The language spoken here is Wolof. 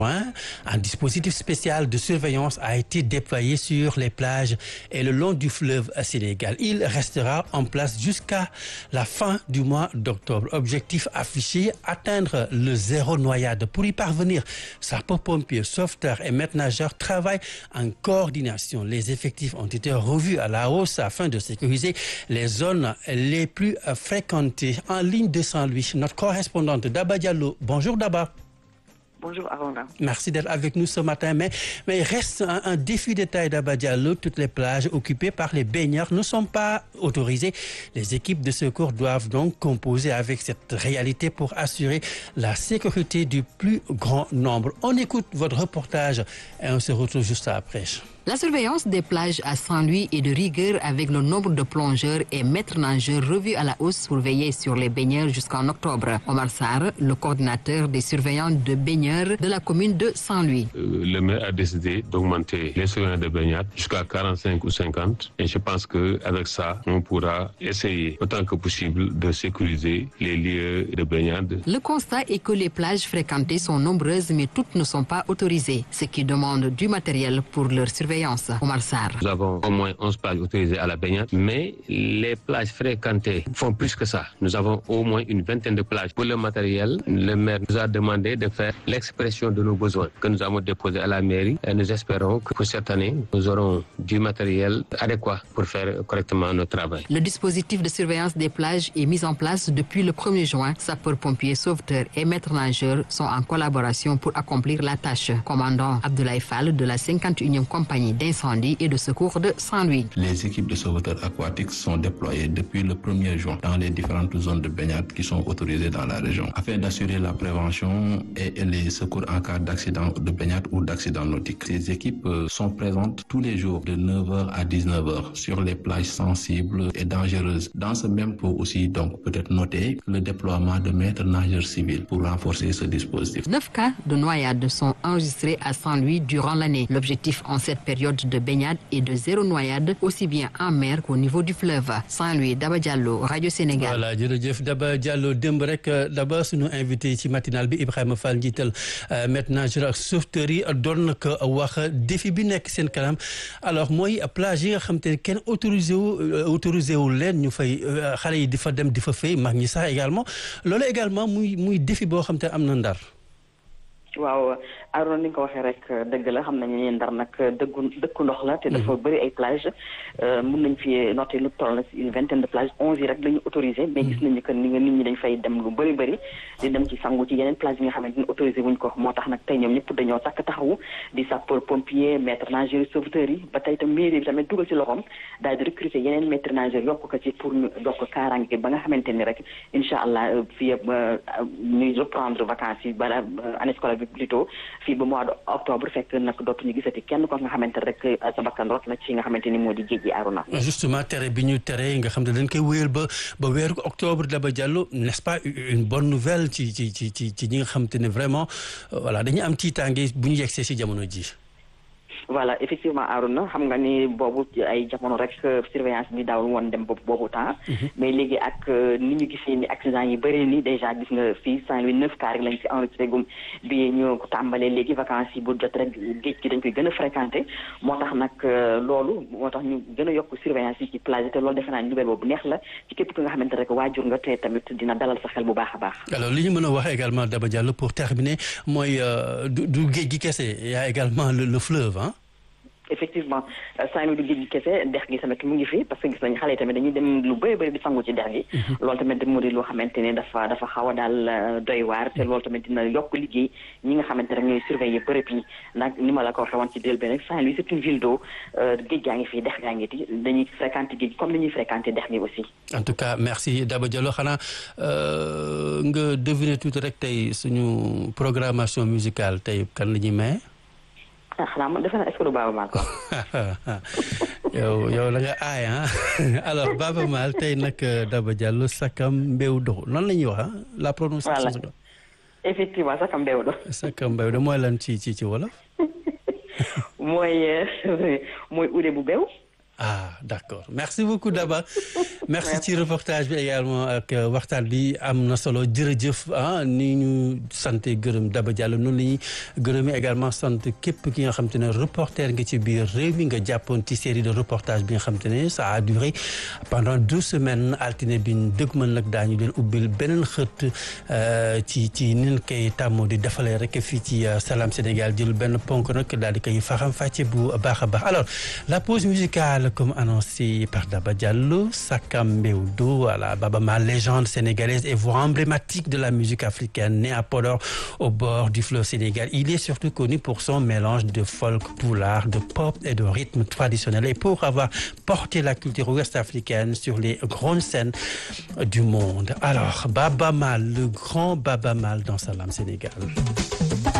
Un dispositif spécial de surveillance a été déployé sur les plages et le long du fleuve Sénégal. Il restera en place jusqu'à la fin du mois d'octobre. Objectif affiché, atteindre le zéro noyade. Pour y parvenir, sapeurs-pompiers, sauveteurs et maîtres nageurs travaillent en coordination. Les effectifs ont été revus à la hausse afin de sécuriser les zones les plus fréquentées. En ligne de Saint-Louis, notre correspondante Daba Diallo. Bonjour Daba. Bonjour Arona. Merci d'être avec nous ce matin. Mais il reste un défi de taille d'Daba Diallo. Toutes les plages occupées par les baigneurs ne sont pas autorisées. Les équipes de secours doivent donc composer avec cette réalité pour assurer la sécurité du plus grand nombre. On écoute votre reportage et on se retrouve juste après. La surveillance des plages à Saint-Louis est de rigueur avec le nombre de plongeurs et maîtres nageurs revus à la hausse pour veiller sur les baigneurs jusqu'en octobre. Omar Sarr, le coordinateur des surveillants de baigneurs de la commune de Saint-Louis. Le maire a décidé d'augmenter les surveillants de baignade jusqu'à 45 ou 50 et je pense qu'avec ça, on pourra essayer autant que possible de sécuriser les lieux de baignade. Le constat est que les plages fréquentées sont nombreuses mais toutes ne sont pas autorisées, ce qui demande du matériel pour leur surveillance. Omar Sarr. Nous avons au moins 11 plages autorisées à la baignade, mais les plages fréquentées font plus que ça. Nous avons au moins une vingtaine de plages. Pour le matériel, le maire nous a demandé de faire l'expression de nos besoins que nous avons déposé à la mairie et nous espérons que pour cette année, nous aurons du matériel adéquat pour faire correctement notre travail. Le dispositif de surveillance des plages est mis en place depuis le 1er juin. Sapeurs-pompiers, sauveteurs et maîtres nageurs sont en collaboration pour accomplir la tâche. Commandant Abdoulaye Fall de la 51e compagnie d'incendie et de secours de Saint-Louis. Les équipes de sauveteurs aquatiques sont déployées depuis le 1er juin dans les différentes zones de baignade qui sont autorisées dans la région afin d'assurer la prévention et les secours en cas d'accident de baignade ou d'accident nautique. Ces équipes sont présentes tous les jours de 9h à 19h sur les plages sensibles et dangereuses. Dans ce même pot aussi, donc peut-être noter le déploiement de maîtres nageurs civils pour renforcer ce dispositif. 9 cas de noyade sont enregistrés à Saint-Louis durant l'année. L'objectif en cette période de baignade et de zéro noyade, aussi bien en mer qu'au niveau du fleuve. Saint-Louis, Daba Diallo, Radio Sénégal. Voilà, jërëjëf Daba Diallo démb rek Daba suñu invité ci matinal bi Ibrahima Fall njiital maître nageur ak sauveteur yi doon na ko wax défi bi nekk seen kanam alors mooy plage yi nga xam te ne kenn autorisé wu leen ñu fay xale yi di fa dem di fa fay mag ñi sax également loolu également muy défi boo xam te am na Ndar. waaw Aaron ni nga ko waxee rek dëgg la xam nañu ne Ndar nag dëkku ndox la te dafa bëri ay plage mun nañ fi noté lu toll na une vingtaine de plage 11 yi rek la ñu autorisé mais gis nañu que nit ñi dañ fay dem lu bëri di dem ci sangu ci yeneen plage yi nga xamante ni autorisé wuñ ko moo tax nag tey ñoom ñëpp dañoo takk taxawu di sapeur pompier maître nageur sauveteurs yi ba tey tam mairie bi tamit dugal ci loxoom daal di recruter yeneen maître nageur yokk ko ci pour ñu yokk kaaraange ba nga xamante ni rek incha allah fii ñuy reprendre vacances yi bala année scolaire plutôt fii ba mois de octobre fekk nag dootuñu gisati kenn ko nga xamante rek sa bakkan rot na ci nga xamante ni moo di géej gi Arona. Justement tere bi ñu tere nga xam ne dañ koy wéyal ba weeru octobre Daba Diallo n'est-ce pas une bonne nouvelle ci ñi nga xamante ne vraiment voilà dañuy am tiitaange bu ñu yegsee si jamono ji. voilà effectivement Arona xam nga ni boobu ay jamono rek surveillance bi daawul woon dem boobu temps mais léegi ak ni ñu gisee ni accident yi bëri ni déjà gis nga fii Saint-Louis 9 cas rek lañ ci enregistré gum bi ñu ko tàmbalee léegi vacances yi bu jot rek géej gi dañ koy gën a fréquenté moo tax nag loolu moo tax ñu gën a yokk surveillance yi ci plage te loolu defe naa nouvelle boobu neex la ci képp ki nga xamante rek waajur nga te tamit dina dalal sa xel bu baax a baax. alors li ñu mën a wax également Daba Diallo pour terminer mooy du géej gi kese y a également le fleuve hein. Effectivement Saint-Louis du géej gi kese dex gi tamit mu ngi fi parce que gis nañu xale yi tamit dañuy dem lu bëri di sangu ci dex gi loolu tamit mu di loo xamante ne dafa xaw a daal doy waar te loolu tamit dina yokk liggéey ñi nga xamante rek ñooy surveiller bërëb yi nag ni ma la ko waxee woon ci dél bi rek Saint-Louis c'est une ville d'eau géej gaa ngi fi dex gaa ngi fi dañuy fréquenter géej comme ni ñuy fréquenter dex gi aussi. En tout cas merci Daba Diallo xanaa nga deviner tuuti rek tey suñu programmation musicale tey kan la ñuy maye. xanaa man defe naa est-ce que du Baaba Maal ko yow la nga aay alors Baaba Maal tey nag Daba Diallo sakam mbéw doxu noonu la ñuy wax la prononciation. voilà effectivement sakam mbéw do. sakam mbéw do mooy lan ci wolof. mooy uude bu beew. Ah, d'accord. Merci beaucoup Daba. Merci ci reportage bi également ak waxtaan bi am na solo jërëjëf ni ñu sant gërëm Daba Diallo noonu la ñuy gërëmee également sant képp ki nga xam te ne reporter nga ci biir réew mi nga jàppoon ci série de reportage bi nga xam te ne ça a duré pendant 2 semaines altine bi ñu dëgmal nag daañu leen ubbil beneen xët ci nin koy tàmmoo di defalee rek fii ci Salam Sénégal jël benn ponk nag daal di koy faram-fàcce bu baax a baax alors la pause musicale comme annoncé par Daba Diallo Sakam Mbewdo voilà Baba Maal légende sénégalaise et voix emblématique de la musique africaine né à Podor au bord du fleuve Sénégal. Il est surtout connu pour son mélange de folk pulaar, de pop et de rythme traditionnel et pour avoir porté la culture ouest-africaine sur les grandes scènes du monde. Alors Baba Maal, le grand Baba Maal dans Salam Sénégal.